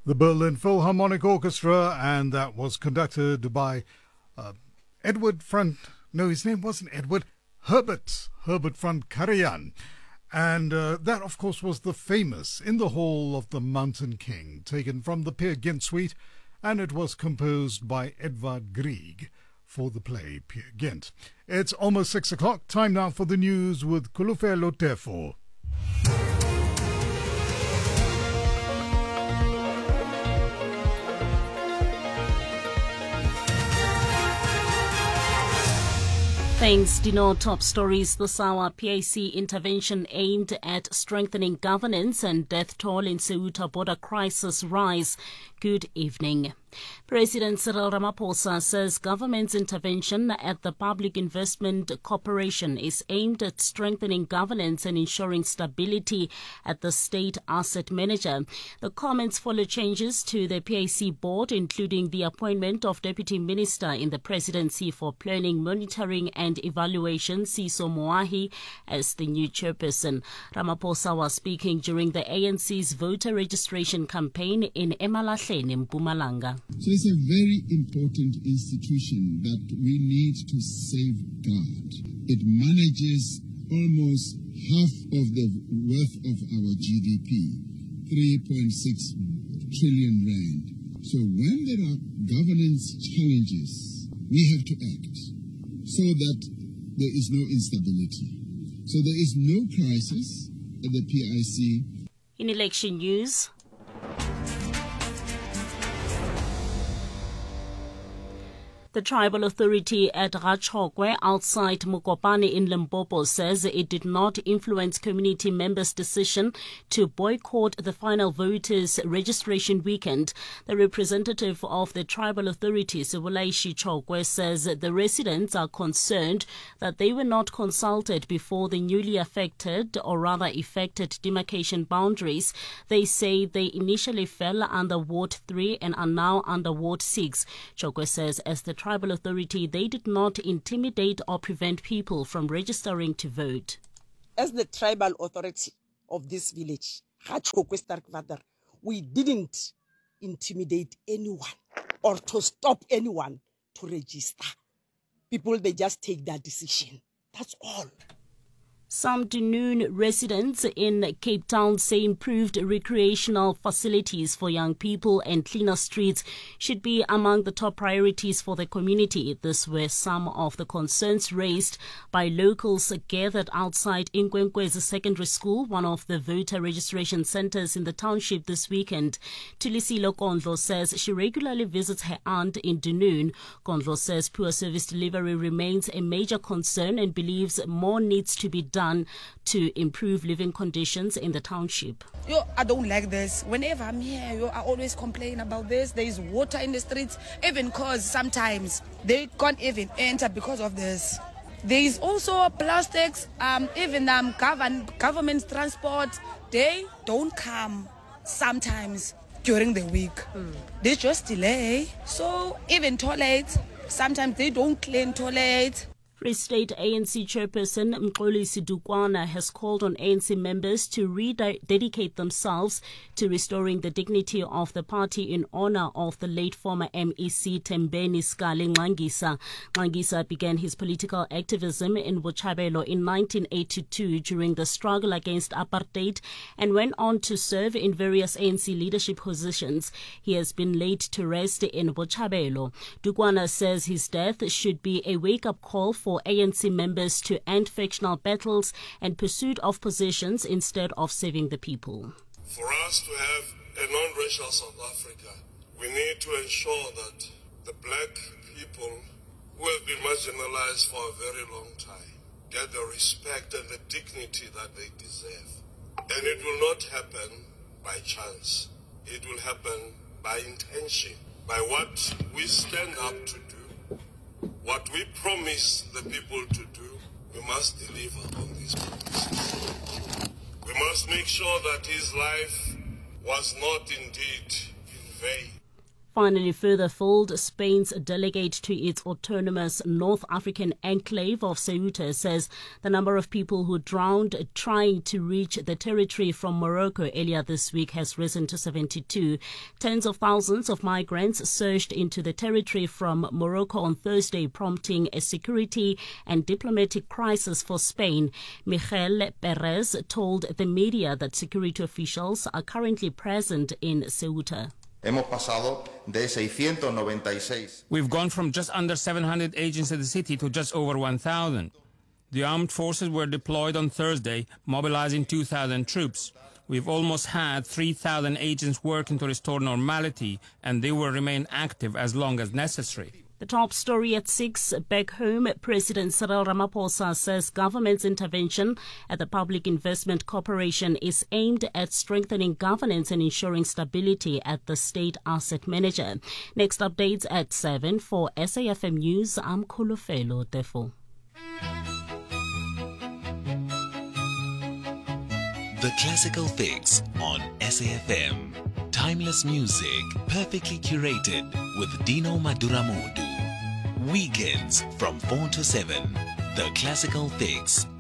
the Berlin Philharmonic Orchestra, and that was conducted by Edward Front. No, his name wasn't Edward. Herbert Front Karajan. And that, of course, was the famous In the Hall of the Mountain King, taken from the Peer Gynt suite, and it was composed by Edvard Grieg for the play Peer Gynt. It's almost 6 o'clock. Time now for the news with Kulufelo Tefo. Thanks, Dino. Top stories this hour. PAC intervention aimed at strengthening governance and death toll in Ceuta border crisis rise. Good evening. President Cyril Ramaphosa says government's intervention at the Public Investment Corporation is aimed at strengthening governance and ensuring stability at the state asset manager. The comments follow changes to the PAC board, including the appointment of Deputy Minister in the Presidency for Planning, Monitoring and Evaluation, Siso Moahi, as the new chairperson. Ramaphosa was speaking during the ANC's voter registration campaign in Emalahleni, Mpumalanga. So it's a very important institution that we need to safeguard. It manages almost half of the worth of our GDP, 3.6 trillion rand. So when there are governance challenges, we have to act so that there is no instability. So there is no crisis at the PIC. In election news, the tribal authority at Rachokwe outside Mokopane in Limpopo says it did not influence community members' decision to boycott the final voters' registration weekend. The representative of the tribal authority, Sebulaishi Chokwe, says the residents are concerned that they were not consulted before the newly affected, or rather effected, demarcation boundaries. They say they initially fell under Ward 3 and are now under Ward 6. Chokwe says as the tribal authority, they did not intimidate or prevent people from registering to vote. As the tribal authority of this village, we didn't intimidate anyone or to stop anyone to register. People, they just take that decision. That's all. Some Dunoon residents in Cape Town say improved recreational facilities for young people and cleaner streets should be among the top priorities for the community. These were some of the concerns raised by locals gathered outside Inkwenkwezi Secondary School, one of the voter registration centers in the township this weekend. Tulisilo Kondlo says she regularly visits her aunt in Dunoon. Kondlo says poor service delivery remains a major concern and believes more needs to be done to improve living conditions in the township. I don't like this. Whenever I'm here, I always complain about this. There is water in the streets, even cause sometimes they can't even enter because of this. There is also plastics, even government transport, they don't come sometimes during the week. They just delay. So even toilets, sometimes they don't clean toilets. Free State ANC chairperson Mxolisi Dukwana has called on ANC members to rededicate themselves to restoring the dignity of the party in honor of the late former MEC Tembeni Skali Ngangisa. Ngangisa began his political activism in Botshabelo in 1982 during the struggle against apartheid and went on to serve in various ANC leadership positions. He has been laid to rest in Botshabelo. Dukwana says his death should be a wake-up call for ANC members to end factional battles and pursuit of positions instead of saving the people. For us to have a non-racial South Africa, we need to ensure that the black people who have been marginalized for a very long time get the respect and the dignity that they deserve. And it will not happen by chance. It will happen by intention, by what we stand up to do. What we promise the people to do, we must deliver on these promises. We must make sure that his life was not indeed in vain. Finally, further fold, Spain's delegate to its autonomous North African enclave of Ceuta says the number of people who drowned trying to reach the territory from Morocco earlier this week has risen to 72. Tens of thousands of migrants surged into the territory from Morocco on Thursday, prompting a security and diplomatic crisis for Spain. Miguel Perez told the media that security officials are currently present in Ceuta. We've gone from just under 700 agents in the city to just over 1,000. The armed forces were deployed on Thursday, mobilizing 2,000 troops. We've almost had 3,000 agents working to restore normality, and they will remain active as long as necessary. The top story at 6. Back home, President Cyril Ramaphosa says government's intervention at the Public Investment Corporation is aimed at strengthening governance and ensuring stability at the state asset manager. Next updates at 7. For SAFM News, I'm Kulufelo Defo. The Classical Fix on SAFM. Timeless music, perfectly curated with Dino Maduramudu. Weekends from 4 to 7. The Classical Fix.